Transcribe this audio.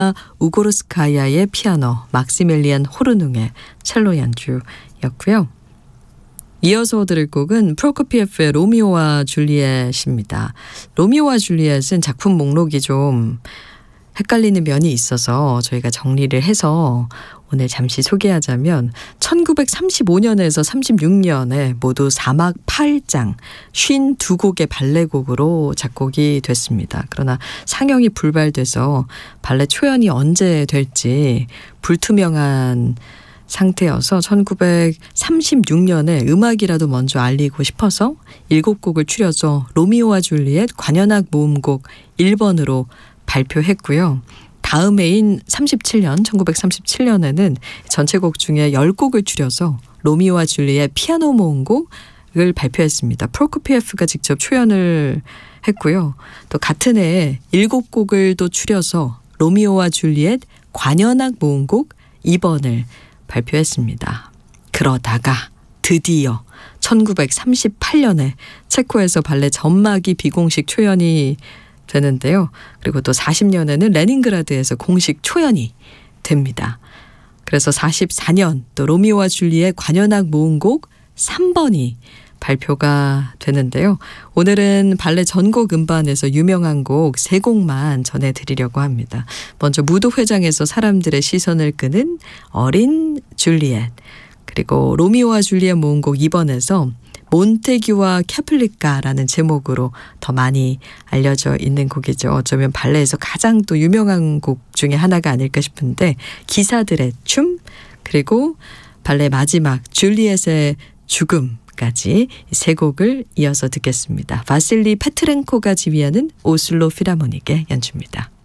우고르스카야의 피아노, 막시밀리안 호르능의 첼로 연주였고요. 이어서 들을 곡은 프로코피예프의 로미오와 줄리엣입니다. 로미오와 줄리엣은 작품 목록이 좀 헷갈리는 면이 있어서 저희가 정리를 해서 오늘 잠시 소개하자면 1935년에서 36년에 모두 4막 8장 52곡의 발레곡으로 작곡이 됐습니다. 그러나 상영이 불발돼서 발레 초연이 언제 될지 불투명한 상태여서 1936년에 음악이라도 먼저 알리고 싶어서 7곡을 추려서 로미오와 줄리엣 관현악 모음곡 1번으로 발표했고요. 다음 해인 1937년에는 전체 곡 중에 10곡을 추려서 로미오와 줄리엣 피아노 모음곡을 발표했습니다. 프로코피예프가 직접 초연을 했고요. 또 같은 해에 7곡을 또 추려서 로미오와 줄리엣 관현악 모음곡 2번을 발표했습니다. 그러다가 드디어 1938년에 체코에서 발레 전막이 비공식 초연이 되는데요. 그리고 또 40년에는 레닌그라드에서 공식 초연이 됩니다. 그래서 44년 또 로미오와 줄리엣 관현악 모음곡 3번이 발표가 되는데요. 오늘은 발레 전곡 음반에서 유명한 곡 3곡만 전해드리려고 합니다. 먼저 무도회장에서 사람들의 시선을 끄는 어린 줄리엣, 그리고 로미오와 줄리엣 모음곡 2번에서 몬테규와 캐플리카라는 제목으로 더 많이 알려져 있는 곡이죠. 어쩌면 발레에서 가장 또 유명한 곡 중에 하나가 아닐까 싶은데 기사들의 춤, 그리고 발레 마지막 줄리엣의 죽음까지 3곡을 이어서 듣겠습니다. 바실리 페트렌코가 지휘하는 오슬로 필하모닉의 연주입니다.